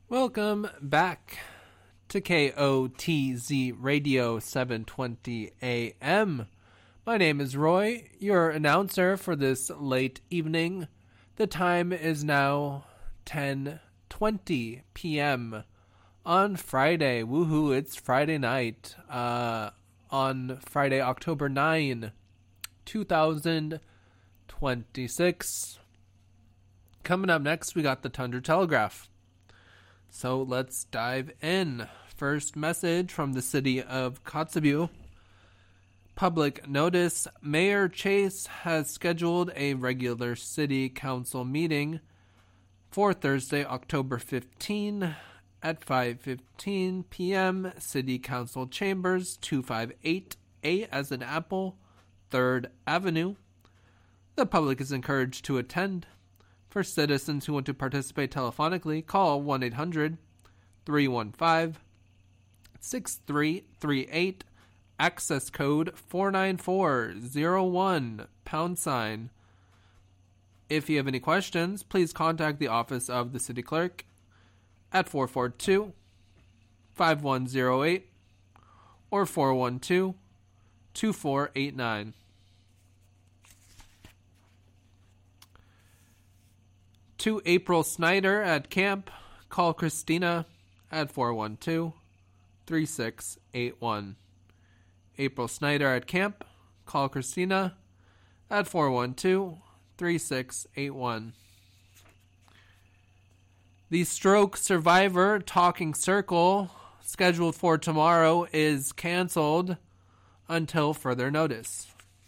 Welcome back to KOTZ Radio 720 AM. My name is Roy, your announcer for this late evening. The time is now 10:20 p.m. on Friday. Woohoo, it's Friday night. On Friday, October 9, 2026. Coming up next, we got the Tundra Telegraph. So let's dive in. First message from the city of Kotzebue. Public notice. Mayor Chase has scheduled a regular city council meeting for Thursday, October 15 at 5:15 p.m. City Council Chambers, 258A as in Apple, 3rd Avenue. The public is encouraged to attend. For citizens who want to participate telephonically, call 1-800-315-6338, access code 49401, #. If you have any questions, please contact the office of the city clerk at 442-5108 or 412-2489. To April Snyder at camp, call Christina at 412-3681. April Snyder at camp, call Christina at 412-3681. The Stroke Survivor Talking Circle, scheduled for tomorrow, is canceled until further notice.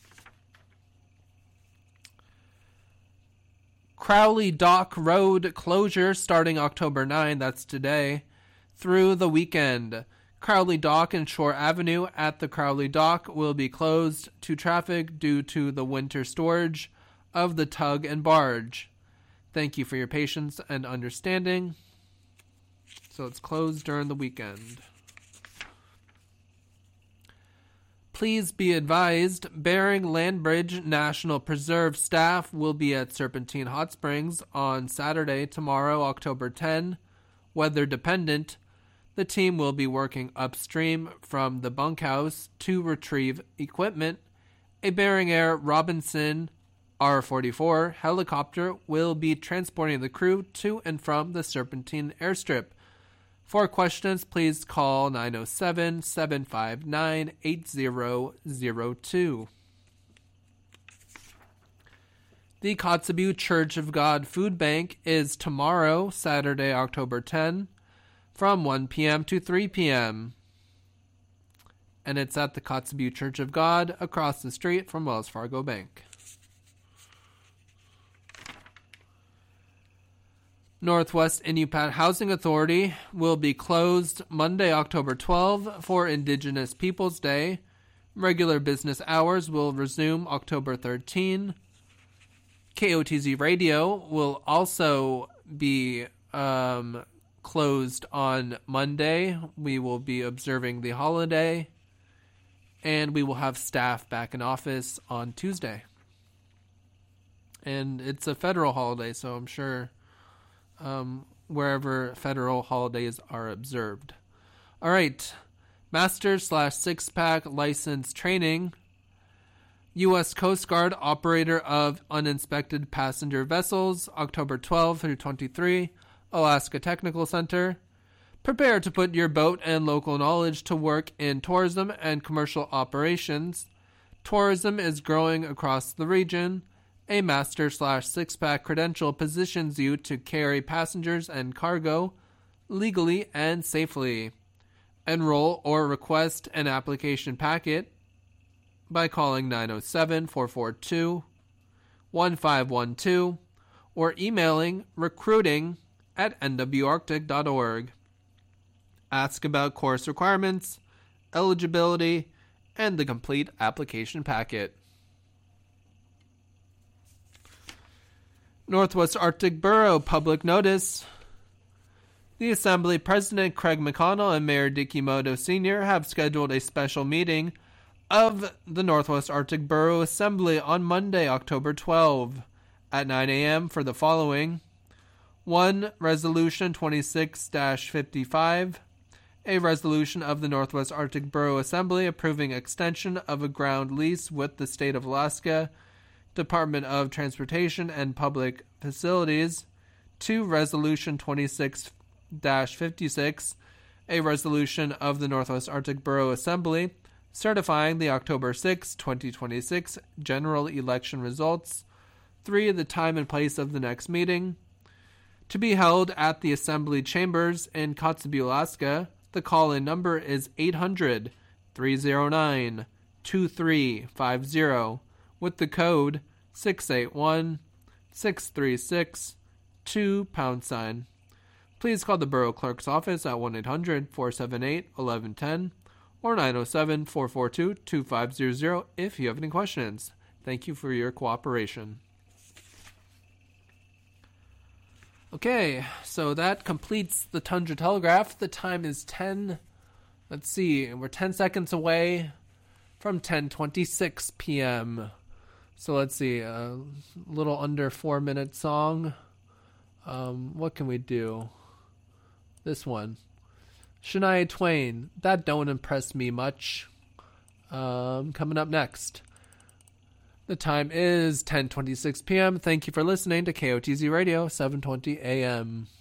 Crowley Dock Road closure starting October 9, that's today, through the weekend. Crowley Dock and Shore Avenue at the Crowley Dock will be closed to traffic due to the winter storage of the tug and barge. Thank you for your patience and understanding. So it's closed during the weekend. Please be advised, Bering Landbridge National Preserve staff will be at Serpentine Hot Springs on Saturday, tomorrow, October 10. Weather dependent, the team will be working upstream from the bunkhouse to retrieve equipment. A Bering Air Robinson R-44 helicopter will be transporting the crew to and from the Serpentine airstrip. For questions, please call 907-759-8002. The Kotzebue Church of God Food Bank is tomorrow, Saturday, October 10, from 1 p.m. to 3 p.m. And it's at the Kotzebue Church of God across the street from Wells Fargo Bank. Northwest Inupiat Housing Authority will be closed Monday, October 12 for Indigenous Peoples Day. Regular business hours will resume October 13. KOTZ Radio will also be closed on Monday. We will be observing the holiday, and we will have staff back in office on Tuesday. And it's a federal holiday, so I'm sure wherever federal holidays are observed. All right. Master/six-pack license training. U.S. Coast Guard operator of uninspected passenger vessels, October 12 through 23, Alaska Technical Center. Prepare to put your boat and local knowledge to work in tourism and commercial operations. Tourism is growing across the region. A Master/six-pack credential positions you to carry passengers and cargo legally and safely. Enroll or request an application packet by calling 907-442-1512 or emailing recruiting@nwarctic.org. Ask about course requirements, eligibility, and the complete application packet. Northwest Arctic Borough public notice. The Assembly President Craig McConnell and Mayor Dicky Moto Sr. have scheduled a special meeting of the Northwest Arctic Borough Assembly on Monday, October 12, at 9 a.m. for the following. 1. Resolution 26-55. A resolution of the Northwest Arctic Borough Assembly approving extension of a ground lease with the State of Alaska Department of Transportation and Public Facilities. 2. Resolution 26-56. A resolution of the Northwest Arctic Borough Assembly certifying the October 6, 2026 general election results. 3. The time and place of the next meeting. To be held at the Assembly Chambers in Kotzebue, Alaska. The call-in number is 800-309-2350 with the code 681-636-2#. Please call the Borough Clerk's office at 1-800-478-1110 or 907-442-2500 if you have any questions. Thank you for your cooperation. Okay, so that completes the Tundra Telegraph. The time is 10. Let's see, we're 10 seconds away from 10:26 p.m. So let's see, a little under 4-minute song. What can we do? This one. Shania Twain, That Don't Impress Me Much. Coming up next. The time is 10:26 p.m. Thank you for listening to KOTZ Radio, 720 a.m.